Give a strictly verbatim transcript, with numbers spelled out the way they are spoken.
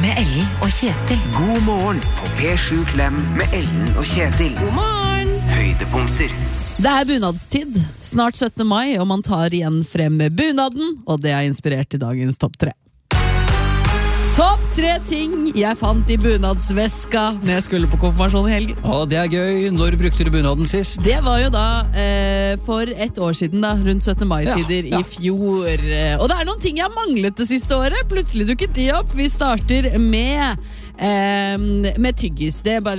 med Ellen og Kjetil. God morgen på P sju Klem med Ellen og Kjetil. God morgen! Høydepunkter. Det er bunadstid, snart syttende mai, og man tar igjen frem med bunaden, og det er inspirert til dagens topp tre. Topp tre ting jeg fant i bunadsveska når jeg skulle på konfirmasjon i helgen. Å, det er gøy. Når brukte du bunaden sist? Det var jo da eh, for ett år siden, da, rundt syttende mai-tider Ja, ja. i fjor. Og det er noen ting jeg har manglet det siste året. Plutselig dukket de opp. Vi starter med, eh, med tyggis. Det er bare